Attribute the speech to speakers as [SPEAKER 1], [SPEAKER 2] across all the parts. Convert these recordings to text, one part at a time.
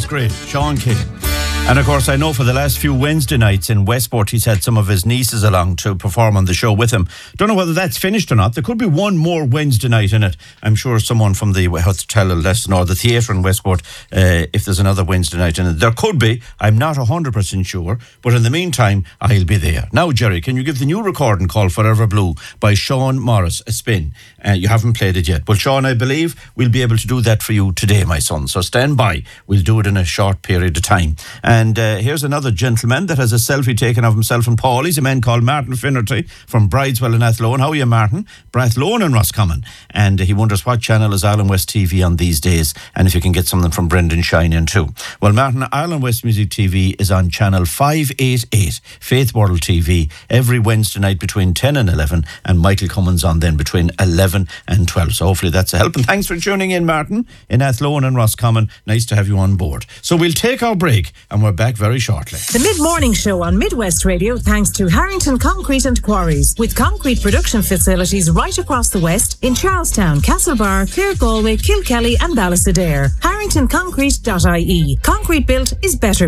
[SPEAKER 1] great. Sean Kane. And of course, I know for the last few Wednesday nights in Westport, he's had some of his nieces along to perform on the show with him. Don't know whether that's finished or not. There could be one more Wednesday night in it. I'm sure someone from the hotel will let us know, or the theatre in Westport, if there's another Wednesday night in it. There could be. I'm not 100% sure. But in the meantime, I'll be there. Now, Jerry, can you give the new recording called Forever Blue by Sean Morris a spin? You haven't played it yet. Well, Sean, I believe we'll be able to do that for you today, my son. So stand by. We'll do it in a short period of time. And here's another gentleman that has a selfie taken of himself and Paul. He's a man called Martin Finnerty from Brideswell in Athlone. How are you, Martin? Brathlone in Roscommon. And he wonders what channel is Island West TV on these days, and if you can get something from Brendan Shine in too. Well, Martin, Island West Music TV is on channel 588, Faith World TV, every Wednesday night between 10 and 11, and Michael Cummins on then between 11 and 12. So hopefully that's a help. And thanks for tuning in, Martin, in Athlone and Roscommon. Nice to have you on board. So we'll take our break, and we're back very shortly.
[SPEAKER 2] The Mid-Morning Show on Midwest Radio, thanks to Harrington Concrete and Quarries, with concrete production facilities right across the West in Charlestown, Castlebar, Clare, Galway, Kilkelly and Ballysadare. HarringtonConcrete.ie. Concrete built is better.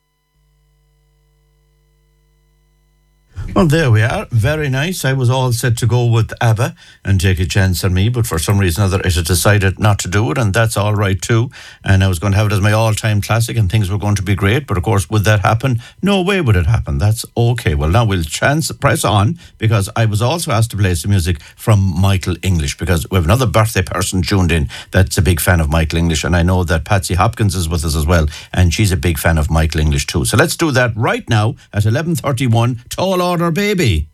[SPEAKER 1] Well, there we are. Very nice. I was all set to go with ABBA and Take a Chance on Me, but for some reason or other it had decided not to do it, and that's all right too. And I was going to have it as my all-time classic and things were going to be great, but of course, would that happen? No way would it happen. That's okay. Well, now we'll press on, because I was also asked to play some music from Michael English, because we have another birthday person tuned in that's a big fan of Michael English, and I know that Patsy Hopkins is with us as well, and she's a big fan of Michael English too. So let's do that right now at 11:31. Tall Order, Baby.